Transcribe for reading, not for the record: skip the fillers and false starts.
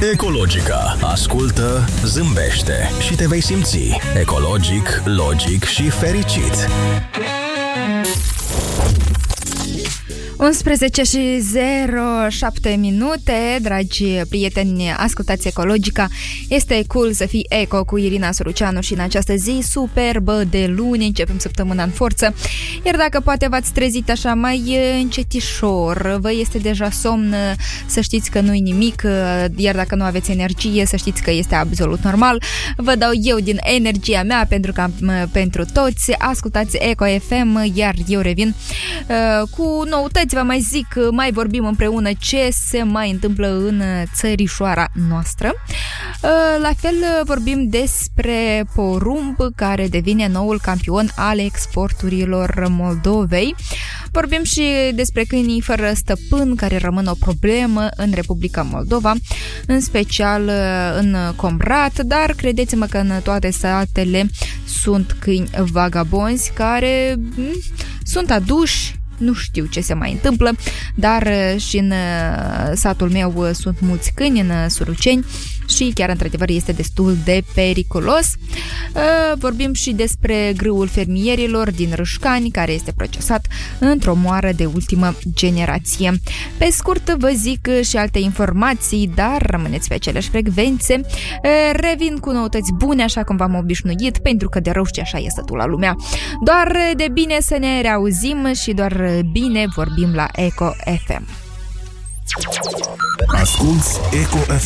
Ecologica. Ascultă, zâmbește și te vei simți ecologic, logic și fericit. 11:07, dragi prieteni, ascultați Ecologica. Este cool să fii eco cu Irina Soruceanu și în această zi superbă de luni începem săptămâna în forță. Iar dacă poate v-ați trezit așa mai încetișor, vă este deja somn, să știți că nu-i nimic, iar dacă nu aveți energie, să știți că este absolut normal. Vă dau eu din energia mea pentru toți. Ascultați Eco FM, iar eu revin cu noutăți. Vă mai zic, mai vorbim împreună ce se mai întâmplă în țărișoara noastră. La fel vorbim despre porumb, care devine noul campion al exporturilor Moldovei. Vorbim și despre câinii fără stăpân, care rămân o problemă în Republica Moldova, în special în Comrat, dar credeți-mă că în toate satele sunt câini vagabonzi care sunt aduși. Nu știu ce se mai întâmplă, dar și în satul meu sunt mulți câini, în Suruceni, și chiar într-adevăr este destul de periculos. Vorbim și despre grâul fermierilor din Râșcani, care este procesat într-o moară de ultimă generație. Pe scurt vă zic și alte informații, dar rămâneți pe aceleași frecvențe. Revin cu noutăți bune, așa cum v-am obișnuit, pentru că de rău și așa este la lumea. Doar de bine să ne reauzim și doar bine vorbim la Eco FM. Asculți Eco FM.